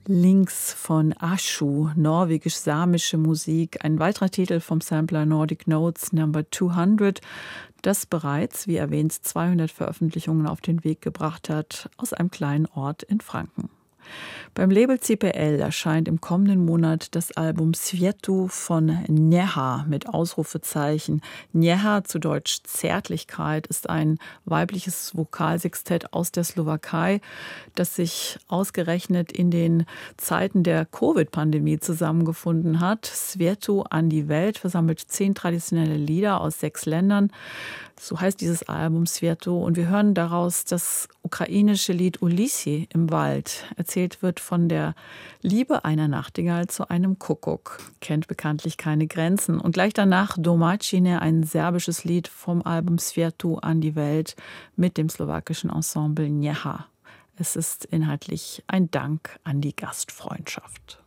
Links von Ashu, norwegisch-samische Musik, ein weiterer Titel vom Sampler Nordic Notes Number 200, das bereits, wie erwähnt, 200 Veröffentlichungen auf den Weg gebracht hat, aus einem kleinen Ort in Franken. Beim Label CPL erscheint im kommenden Monat das Album Světu von Něha mit Ausrufezeichen. Něha, zu Deutsch Zärtlichkeit, ist ein weibliches Vokalsextett aus der Slowakei, das sich ausgerechnet in den Zeiten der Covid-Pandemie zusammengefunden hat. Světu an die Welt versammelt 10 traditionelle Lieder aus 6 Ländern. So heißt dieses Album Světu, und wir hören daraus das ukrainische Lied Ulissi im Wald. Erzählt wird von der Liebe einer Nachtigall zu einem Kuckuck. Kennt bekanntlich keine Grenzen. Und gleich danach Domaćine, ein serbisches Lied vom Album Světu an die Welt mit dem slowakischen Ensemble Něha. Es ist inhaltlich ein Dank an die Gastfreundschaft.